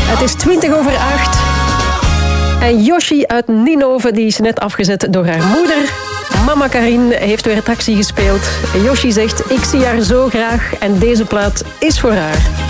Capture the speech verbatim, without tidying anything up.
Het is twintig over acht. En Yoshi uit Ninove die is net afgezet door haar moeder. Mama Karin heeft weer taxi gespeeld. Yoshi zegt, ik zie haar zo graag en deze plaat is voor haar.